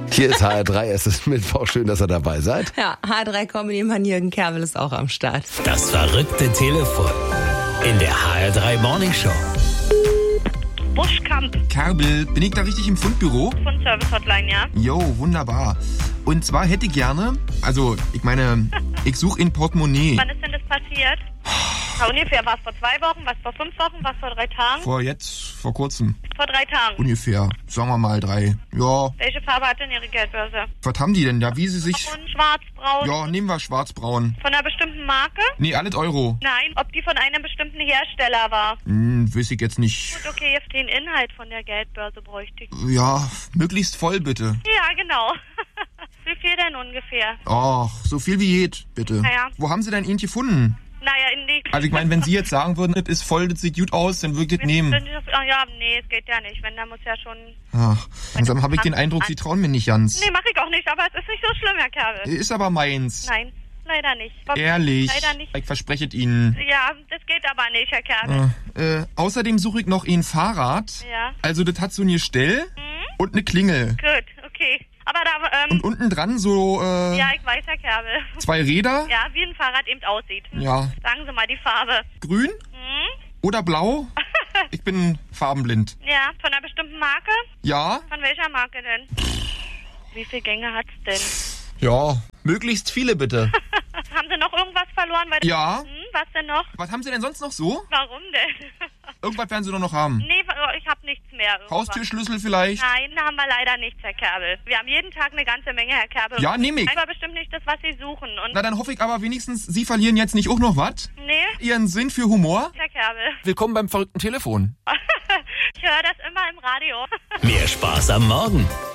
Hier ist HR3, es ist Mittwoch, schön, dass ihr dabei seid. Ja, HR3-Comedy-Mann Jürgen Kerbel ist auch am Start. Das verrückte Telefon in der HR3 Morning Show. Buschkamp Kerbel, bin ich da richtig im Fundbüro? von Service Hotline, ja? Jo, wunderbar. Und zwar hätte ich gerne, ich suche ein Portemonnaie. Wann ist denn das passiert? Na, ungefähr, war es vor 2 Wochen, was vor 5 Wochen, was vor 3 Tagen? Vor kurzem. Vor 3 Tagen. Ungefähr, sagen wir mal 3. Ja, Welche Farbe hat denn Ihre Geldbörse? was haben die denn da? Wie sie sich... Und schwarzbraun? Ja, nehmen wir schwarzbraun. Von einer bestimmten Marke? Nee, alles Euro. Nein, ob die von einem bestimmten Hersteller war. Weiß ich jetzt nicht. Gut, okay, jetzt den Inhalt von der Geldbörse bräuchte ich. Ja, möglichst voll bitte. Ja, genau. Wie viel denn ungefähr? Ach, so viel wie geht, bitte. Ja. Wo haben sie denn ihn gefunden? Naja, in die... Also ich meine, wenn Sie jetzt sagen würden, das ist voll, das sieht gut aus, dann würde ich das nehmen. Ja, nee, es geht ja nicht. Wenn, dann muss ja schon... Ach, langsam habe ich den Eindruck, Sie trauen mir nicht ganz. Nee, mach ich auch nicht, aber es ist nicht so schlimm, Herr Kerbel. Ist aber meins. Nein, leider nicht. Ehrlich. Leider nicht. Ich verspreche es Ihnen. Ja, das geht aber nicht, Herr Kerbel. Außerdem suche ich noch ein Fahrrad. Ja. Also das hat so ein Gestell und eine Klingel. Gut, okay. Aber da, Und unten dran so ja, ich weiß, Herr Kerbel. 2 Räder. Ja, wie ein Fahrrad eben aussieht. Ja. Sagen Sie mal die Farbe. Grün oder blau? Ich bin farbenblind. Ja, von einer bestimmten Marke? Ja? Von welcher Marke denn? Wie viele Gänge hat's denn? Ja, möglichst viele bitte. Haben Sie noch irgendwas verloren? Weil Ja. Was denn noch? Was haben Sie denn sonst noch so? Warum denn? Irgendwas werden Sie doch noch haben. Nee, ich habe nichts mehr. Irgendwas. Haustürschlüssel vielleicht? Nein, da haben wir leider nichts, Herr Kerbel. Wir haben jeden Tag eine ganze Menge, Herr Kerbel. Ja, nehm ich. Aber bestimmt nicht das, was Sie suchen. Und Na, dann hoffe ich aber wenigstens, Sie verlieren jetzt nicht auch noch was? nee, Ihren Sinn für Humor? Herr Kerbel. Willkommen beim verrückten Telefon. Ich höre das immer im Radio. Mehr Spaß am Morgen